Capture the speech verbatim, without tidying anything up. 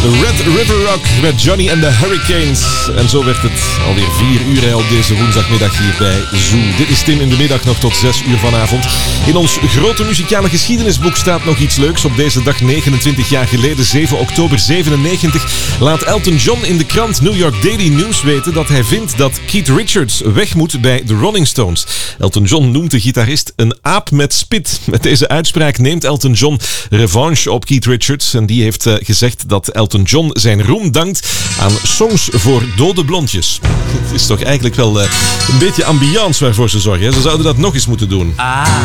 Red River Rock met Johnny and the Hurricanes. En zo werd het alweer vier uur op deze woensdagmiddag hier bij Zoo. Dit is Tim in de middag nog tot zes uur vanavond. In ons grote muzikale geschiedenisboek staat nog iets leuks. Op deze dag negenentwintig jaar geleden, zeven oktober zevenennegentig, laat Elton John in de krant New York Daily News weten dat hij vindt dat Keith Richards weg moet bij de Rolling Stones. Elton John noemt de gitarist een aap met spit. Met deze uitspraak neemt Elton John revanche op Keith Richards. En die heeft uh, gezegd dat Elton John zijn roem dankt aan songs voor dode blondjes. Het is toch eigenlijk wel uh, een beetje ambiance waarvoor ze zorgen. Hè? Ze zouden dat nog eens moeten doen. Ah.